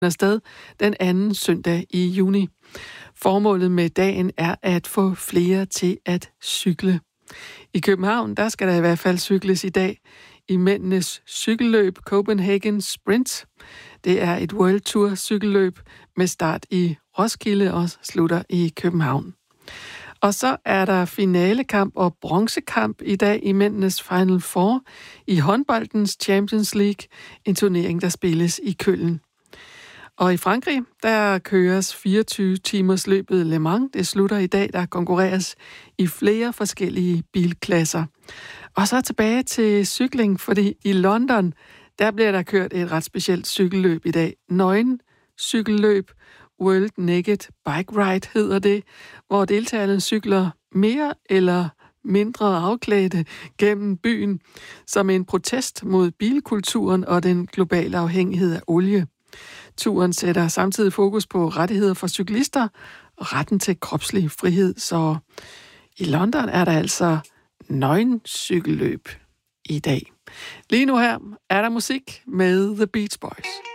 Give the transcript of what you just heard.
afsted den anden søndag i juni. Formålet med dagen er at få flere til at cykle. I København, der skal der i hvert fald cykles i dag i mændenes cykelløb Copenhagen Sprint. Det er et World Tour cykelløb med start i Roskilde og slutter i København. Og så er der finalekamp og bronzekamp i dag i mændenes Final Four i håndboldens Champions League, en turnering, der spilles i Køln. Og i Frankrig, der køres 24-timers løbet Le Mans. Det slutter i dag, der konkurreres i flere forskellige bilklasser. Og så tilbage til cykling, fordi i London, der bliver der kørt et ret specielt cykelløb i dag. Nøgen cykelløb, World Naked Bike Ride hedder det, hvor deltagerne cykler mere eller mindre afklædte gennem byen som en protest mod bilkulturen og den globale afhængighed af olie. Turen sætter samtidig fokus på rettigheder for cyklister og retten til kropslig frihed, så i London er der altså nøgencykelløb i dag. Lige nu her er der musik med The Beach Boys.